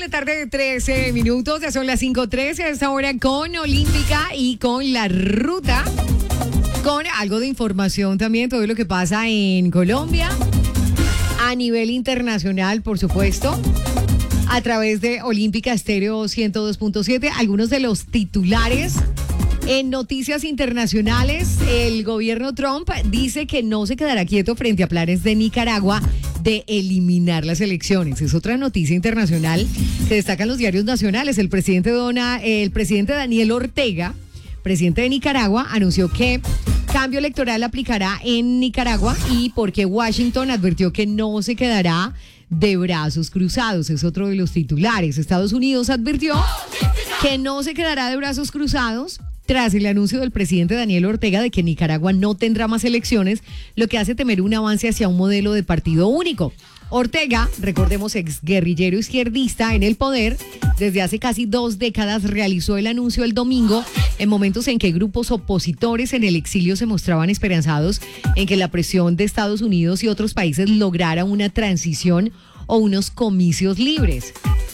la tarde, 13 minutos. Ya son las 5:13 a esta hora con Olímpica y con la ruta. Con algo de información también, todo lo que pasa en Colombia. A nivel internacional, por supuesto. A través de Olímpica Estéreo 102.7. Algunos de los titulares. En noticias internacionales, el gobierno Trump dice que no se quedará quieto frente a planes de Nicaragua de eliminar las elecciones. Es otra noticia internacional que destacan los diarios nacionales. El presidente Daniel Ortega, presidente de Nicaragua, anunció que cambio electoral aplicará en Nicaragua y porque Washington advirtió que no se quedará de brazos cruzados. Es otro de los titulares. Estados Unidos advirtió que no se quedará de brazos cruzados tras el anuncio del presidente Daniel Ortega de que Nicaragua no tendrá más elecciones, lo que hace temer un avance hacia un modelo de partido único. Ortega, recordemos, exguerrillero izquierdista en el poder, desde hace casi 2 décadas realizó el anuncio el domingo en momentos en que grupos opositores en el exilio se mostraban esperanzados en que la presión de Estados Unidos y otros países lograra una transición o unos comicios libres.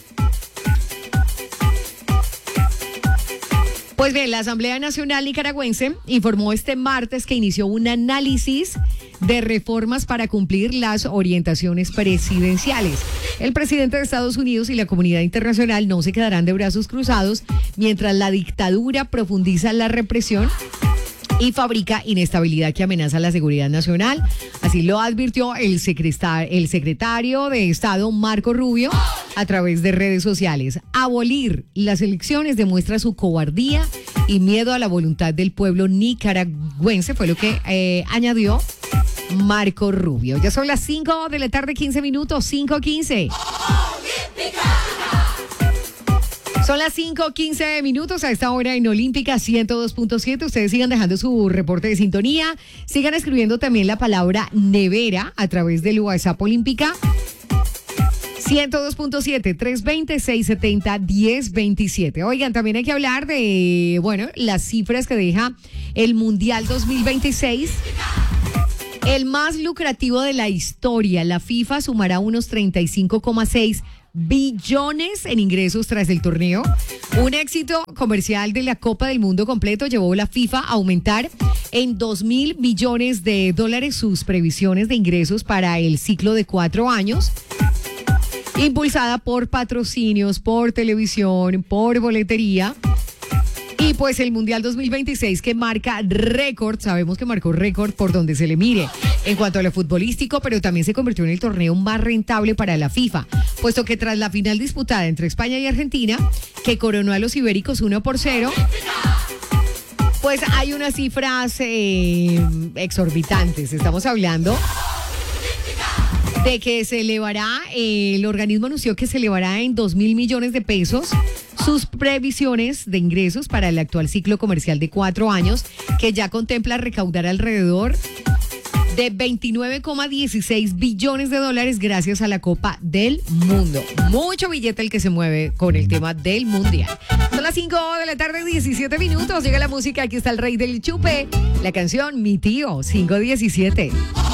Pues bien, la Asamblea Nacional Nicaragüense informó este martes que inició un análisis de reformas para cumplir las orientaciones presidenciales. El presidente de Estados Unidos y la comunidad internacional no se quedarán de brazos cruzados mientras la dictadura profundiza la represión y fabrica inestabilidad que amenaza la seguridad nacional. Así lo advirtió el secretario de Estado, Marco Rubio, a través de redes sociales. Abolir las elecciones demuestra su cobardía y miedo a la voluntad del pueblo nicaragüense, fue lo que añadió Marco Rubio. Ya son las 5 de la tarde, 15 minutos, 5:15. Son las 5:15 minutos a esta hora en Olímpica 102.7. Ustedes sigan dejando su reporte de sintonía. Sigan escribiendo también la palabra nevera a través del WhatsApp Olímpica 102.7 320-670-1027. Oigan, también hay que hablar de, las cifras que deja el Mundial 2026. El más lucrativo de la historia. La FIFA sumará unos 35,6 billones en ingresos tras el torneo. Un éxito comercial de la Copa del Mundo completo llevó a la FIFA a aumentar en 2.000 billones de dólares sus previsiones de ingresos para el ciclo de 4 años. Impulsada por patrocinios, por televisión, por boletería. Y pues el Mundial 2026 que marca récord, sabemos que marcó récord por donde se le mire en cuanto a lo futbolístico, pero también se convirtió en el torneo más rentable para la FIFA, puesto que tras la final disputada entre España y Argentina, que coronó a los ibéricos 1-0, pues hay unas cifras exorbitantes. Estamos hablando de que se elevará, el organismo anunció que se elevará en 2.000 millones de pesos sus previsiones de ingresos para el actual ciclo comercial de 4 años, que ya contempla recaudar alrededor de 29,16 billones de dólares gracias a la Copa del Mundo. Mucho billete el que se mueve con el tema del Mundial. Son las 5 de la tarde, 17 minutos. Llega la música, aquí está el rey del chupe. La canción Mi Tío, 5:17.